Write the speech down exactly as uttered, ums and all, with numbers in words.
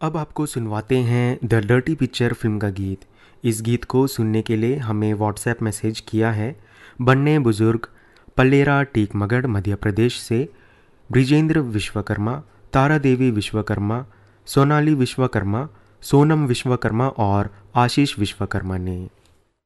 अब आपको सुनवाते हैं द डर्टी पिक्चर फिल्म का गीत। इस गीत को सुनने के लिए हमें व्हाट्सएप मैसेज किया है बन्ने बुजुर्ग, पल्लेरा टीकमगढ़, मध्य प्रदेश से ब्रिजेंद्र विश्वकर्मा, तारा देवी विश्वकर्मा, सोनाली विश्वकर्मा, सोनम विश्वकर्मा और आशीष विश्वकर्मा ने।